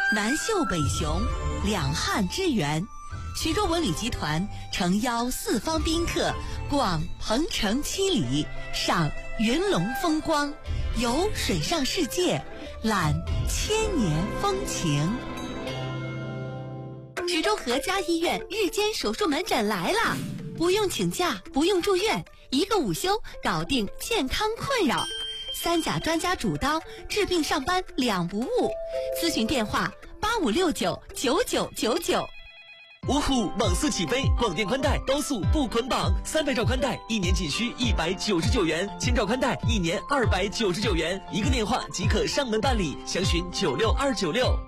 南秀北雄，两汉之源。徐州文旅集团诚邀四方宾客逛鹏城七里，赏云龙风光，游水上世界，览千年风情。徐州和家医院日间手术门诊来了，不用请假，不用住院，一个午休搞定健康困扰。三甲专家主刀，治病上班两不误。咨询电话85699999。 芜湖网速起飞，广电宽带高速不捆绑，300兆宽带1年仅需199元，1000兆宽带1年299元，一个电话即可上门办理，详询96296。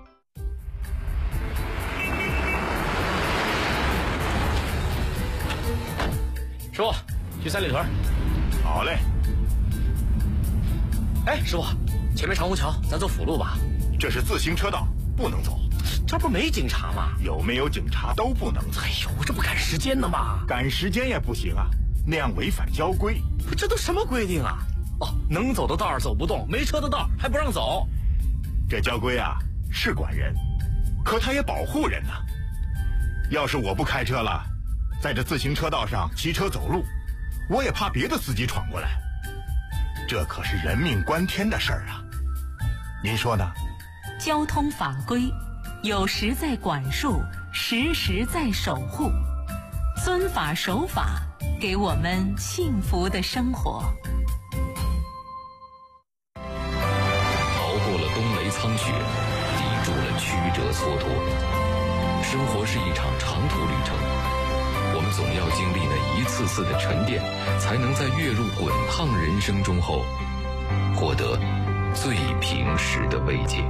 师傅，去三里屯。 好嘞。 哎，师傅，前面长虹桥，咱走辅路吧。 这是自行车道，不能走。 这不没警察吗？ 有没有警察都不能走。 哎呦，这不赶时间呢吗？ 赶时间也不行啊，那样违反交规。 这都什么规定啊？哦，能走的道走不动，没车的道还不让走。 这交规啊是管人，可它也保护人呢。要是我不开车了，在这自行车道上骑车走路，我也怕别的司机闯过来。这可是人命关天的事儿啊，您说呢？ 交通法规有时在管束，时时在守护，遵法守法，给我们幸福的生活。 熬过了冬雷苍雪，抵住了曲折蹉跎。生活是一场长途旅程，我们总要经历那一次次的沉淀，才能在跃入滚烫人生中后，获得最平时的慰藉。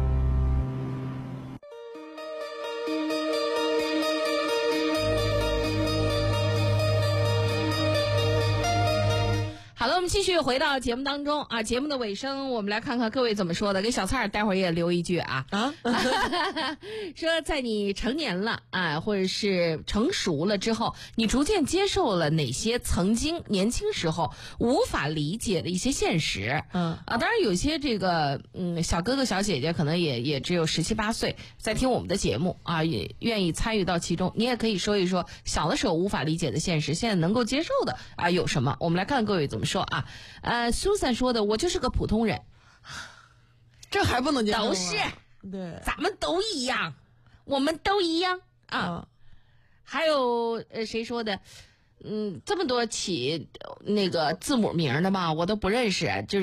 好了，我们继续回到节目当中啊。节目的尾声，我们来看看各位怎么说的。给小蔡待会儿也留一句啊，说在你成年了啊，或者是成熟了之后，你逐渐接受了哪些曾经年轻时候无法理解的一些现实。当然有些这个小哥哥小姐姐可能也只有17、18岁，在听我们的节目啊，也愿意参与到其中。你也可以说一说小的时候无法理解的现实，现在能够接受的啊有什么？我们来看各位怎么说啊。Susan 说的，我就是个普通人， 这还不能接受吗？ 都是， 对， 咱们都一样，我们都一样啊。还有谁说的？这么多起那个字母名的嘛，我都不认识，就是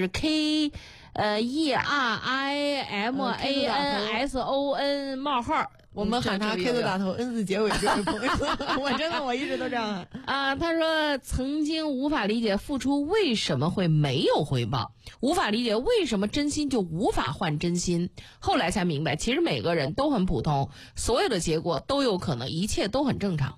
KERIMANSON 冒号。 我们喊他 K 字打头 N 字结尾这位朋友，我一直都这样喊啊。他说曾经无法理解付出为什么会没有回报，无法理解为什么真心就无法换真心。后来才明白，其实每个人都很普通，所有的结果都有可能，一切都很正常。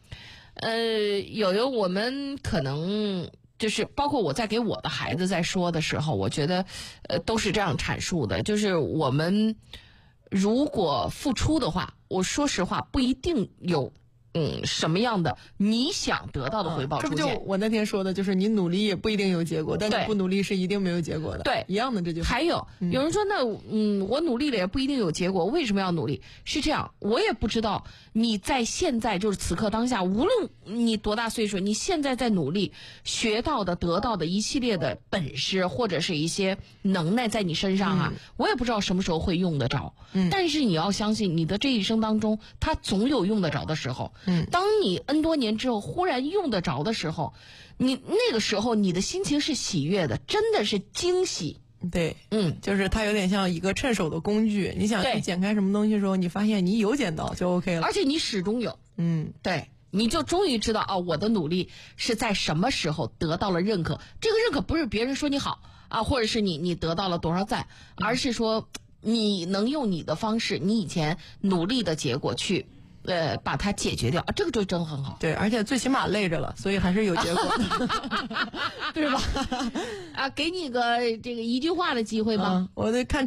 我们可能就是包括我在给我的孩子在说的时候，我觉得都是这样阐述的，就是我们如果付出的话，我说实话不一定有什么样的你想得到的回报出现。 这不就我那天说的，就是你努力也不一定有结果，但你不努力是一定没有结果的。 对， 一样的这句话。 还有有人说那我努力了也不一定有结果，为什么要努力？是这样，我也不知道你在现在就是此刻当下，无论你多大岁数，你现在在努力学到的得到的一系列的本事或者是一些能耐在你身上啊，我也不知道什么时候会用得着。但是你要相信你的这一生当中，它总有用得着的时候。当你 N 多年之后忽然用得着的时候，你那个时候你的心情是喜悦的，真的是惊喜。 对，就是它有点像一个趁手的工具。你想去剪开什么东西的时候，你发现你有剪刀就 OK 了， 而且你始终有。对，你就终于知道我的努力是在什么时候得到了认可。这个认可不是别人说你好啊，或者是你得到了多少赞，而是说你能用你的方式，你以前努力的结果去把它解决掉，这个就真很好。 对，而且最起码累着了，所以还是有结果的，对吧？ 给你个这个一句话的机会吧。 我得看